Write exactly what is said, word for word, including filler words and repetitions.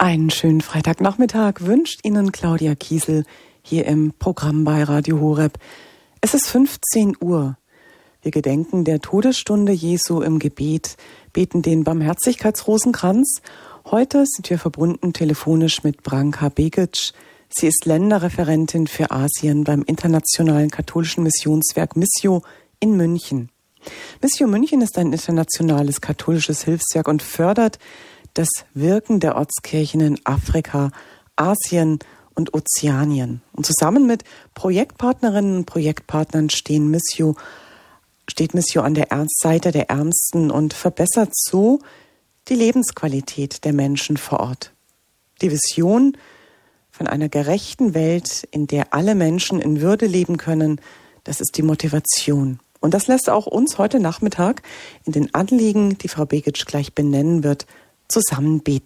Einen schönen Freitagnachmittag wünscht Ihnen Claudia Kiesel hier im Programm bei Radio Horeb. Es ist fünfzehn Uhr. Wir gedenken der Todesstunde Jesu im Gebet, beten den Barmherzigkeitsrosenkranz. Heute sind wir verbunden telefonisch mit Branka Begic. Sie ist Länderreferentin für Asien beim Internationalen Katholischen Missionswerk Missio in München. Missio München ist ein internationales katholisches Hilfswerk und fördert das Wirken der Ortskirchen in Afrika, Asien und Ozeanien. Und zusammen mit Projektpartnerinnen und Projektpartnern stehen Missio, steht Missio an der Seite der Ärmsten und verbessert so die Lebensqualität der Menschen vor Ort. Die Vision von einer gerechten Welt, in der alle Menschen in Würde leben können, das ist die Motivation. Und das lässt auch uns heute Nachmittag in den Anliegen, die Frau Begic gleich benennen wird, zusammen beten.